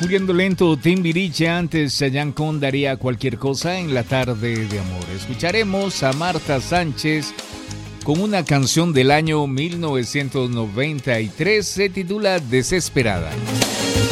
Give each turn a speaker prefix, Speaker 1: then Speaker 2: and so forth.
Speaker 1: Muriendo lento, Timbiriche, antes Chayanne con Daría Cualquier Cosa en la tarde de amor. Escucharemos a Marta Sánchez con una canción del año 1993, se titula Desesperada.